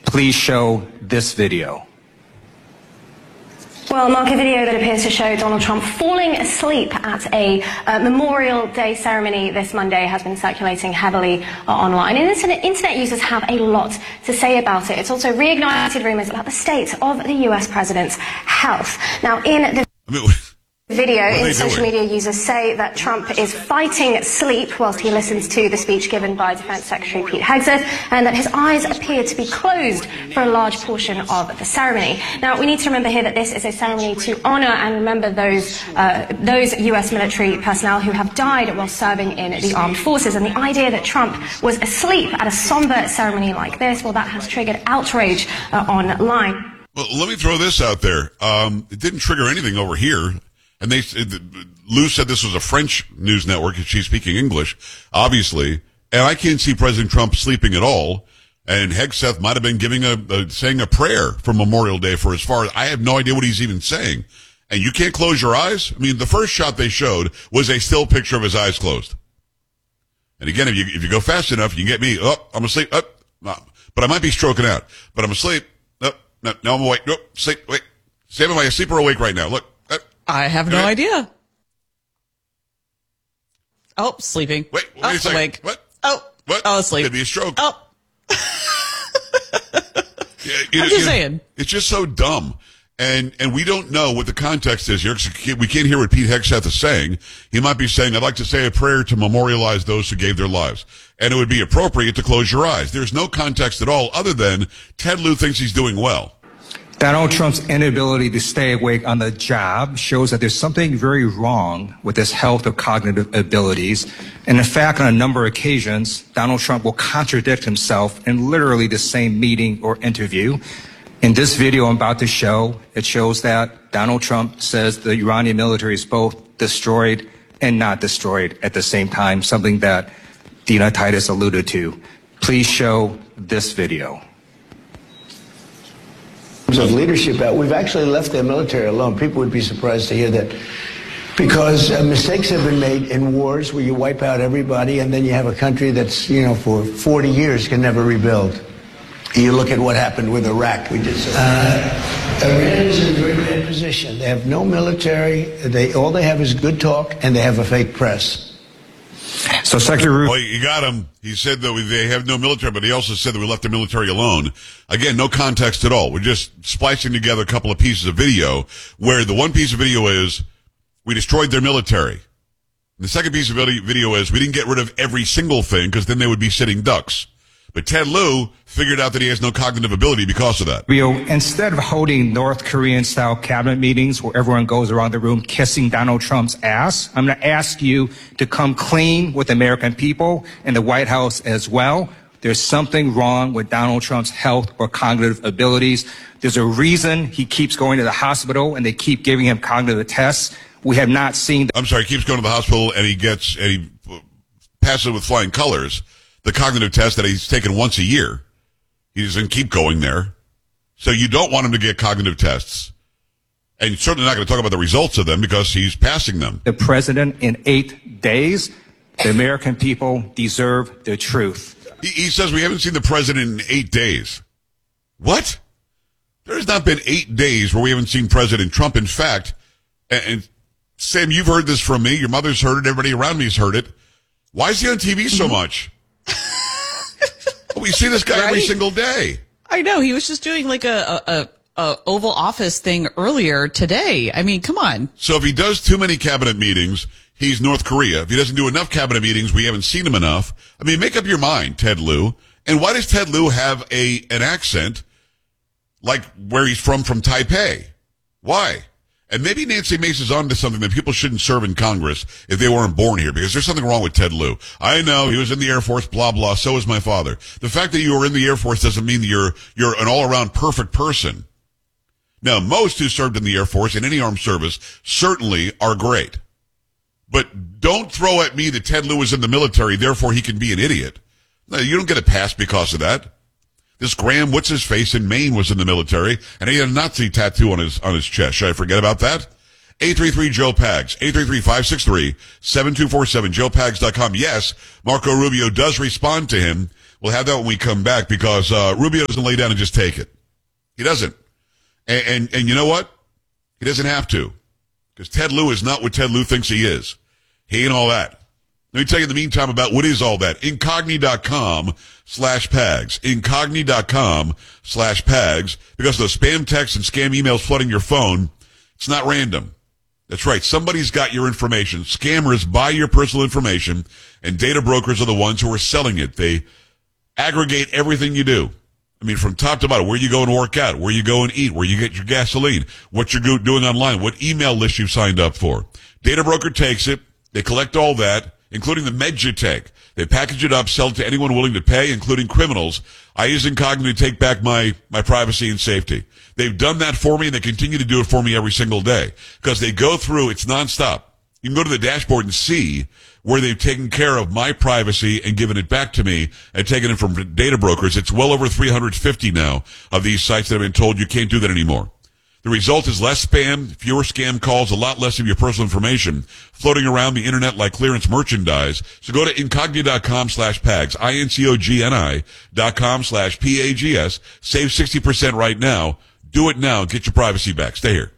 Please show this video. Well, Mark, a video that appears to show Donald Trump falling asleep at a Memorial Day ceremony this Monday has been circulating heavily online. And internet users have a lot to say about it. It's also reignited rumors about the state of the US president's health. Now, in the video, social media users say that Trump is fighting sleep whilst he listens to the speech given by Defense Secretary Pete Hegseth, and that his eyes appear to be closed for a large portion of the ceremony. Now, we need to remember here that this is a ceremony to honor and remember those US military personnel who have died while serving in the armed forces. And the idea that Trump was asleep at a somber ceremony like this, well, that has triggered outrage online. Well, let me throw this out there. It didn't trigger anything over here. And Lou said this was a French news network, and she's speaking English, obviously. And I can't see President Trump sleeping at all. And Hegseth might have been saying a prayer for Memorial Day for as far as I have no idea what he's even saying. And you can't close your eyes? I mean, the first shot they showed was a still picture of his eyes closed. And again, if you go fast enough, you can get me. Oh, I'm asleep. Oh, no. But I might be stroking out. But I'm asleep. Oh, no, I'm awake. Oh, sleep. Wait. Sam, am I asleep or awake right now? Look. I have no idea. Oh, sleeping. Wait a second. Awake. What? Oh, asleep. Could be a stroke. Oh. I'm just saying. It's just so dumb. And we don't know what the context is here. We can't hear what Pete Hegseth is saying. He might be saying, I'd like to say a prayer to memorialize those who gave their lives. And it would be appropriate to close your eyes. There's no context at all other than Ted Lieu thinks he's doing well. Donald Trump's inability to stay awake on the job shows that there's something very wrong with his health or cognitive abilities. And in fact, on a number of occasions, Donald Trump will contradict himself in literally the same meeting or interview. In this video I'm about to show, it shows that Donald Trump says the Iranian military is both destroyed and not destroyed at the same time, something that Dina Titus alluded to. Please show this video. Of leadership, we've actually left their military alone. People would be surprised to hear that, because mistakes have been made in wars where you wipe out everybody and then you have a country that's, for 40 years can never rebuild. You look at what happened with Iraq. We did so. Iran is in a very bad position. They have no military. All they have is good talk, and they have a fake press. So, Secretary Well, you got him. He said that they have no military, but he also said that we left the military alone. Again, no context at all. We're just splicing together a couple of pieces of video where the one piece of video is we destroyed their military. And the second piece of video is we didn't get rid of every single thing because then they would be sitting ducks. But Ted Lieu figured out that he has no cognitive ability because of that. Instead of holding North Korean-style cabinet meetings where everyone goes around the room kissing Donald Trump's ass, I'm going to ask you to come clean with the American people and the White House as well. There's something wrong with Donald Trump's health or cognitive abilities. There's a reason he keeps going to the hospital and they keep giving him cognitive tests. We have not seen... I'm sorry, he keeps going to the hospital and he passes with flying colors. The cognitive test that he's taken once a year. He doesn't keep going there. So you don't want him to get cognitive tests. And you're certainly not going to talk about the results of them because he's passing them. The president in 8 days, the American people deserve the truth. He says we haven't seen the president in 8 days. What? There has not been 8 days where we haven't seen President Trump. In fact, and Sam, you've heard this from me. Your mother's heard it. Everybody around me has heard it. Why is he on TV so much? We see this guy every single day. I know. He was just doing like a Oval Office thing earlier today. I mean, come on. So if he does too many cabinet meetings, he's North Korea. If he doesn't do enough cabinet meetings, we haven't seen him enough. I mean, make up your mind, Ted Lieu. And why does Ted Lieu have an accent like where he's from Taipei? Why? And maybe Nancy Mace is onto something that people shouldn't serve in Congress if they weren't born here, because there's something wrong with Ted Lieu. I know he was in the Air Force, blah, blah, so was my father. The fact that you were in the Air Force doesn't mean that you're an all-around perfect person. Now, most who served in the Air Force in any armed service certainly are great. But don't throw at me that Ted Lieu was in the military, therefore he can be an idiot. No, you don't get a pass because of that. This Graham, what's his face in Maine was in the military, and he had a Nazi tattoo on his chest. Should I forget about that? 833-JOE-PAGS, 833-563-7247, joepags.com. Yes, Marco Rubio does respond to him We'll have that when we come back because Rubio doesn't lay down and just take it. He doesn't. And you know what? He doesn't have to. Because Ted Lieu is not what Ted Lieu thinks he is. He ain't all that. Let me tell you in the meantime about what is all that. Incogni.com/PAGS. Incogni.com/PAGS. Because of the spam texts and scam emails flooding your phone, it's not random. That's right. Somebody's got your information. Scammers buy your personal information, and data brokers are the ones who are selling it. They aggregate everything you do. I mean, from top to bottom, where you go and work out, where you go and eat, where you get your gasoline, what you're doing online, what email list you've signed up for. Data broker takes it. They collect all that, including the meds you take. They package it up, sell it to anyone willing to pay, including criminals. I use Incogni to take back my privacy and safety. They've done that for me, and they continue to do it for me every single day. Because they go through, it's nonstop. You can go to the dashboard and see where they've taken care of my privacy and given it back to me and taken it from data brokers. It's well over 350 now of these sites that have been told you can't do that anymore. The result is less spam, fewer scam calls, a lot less of your personal information floating around the internet like clearance merchandise. So go to incogni.com/PAGS, INCOGNI.com/PAGS. Save 60% right now. Do it now. Get your privacy back. Stay here.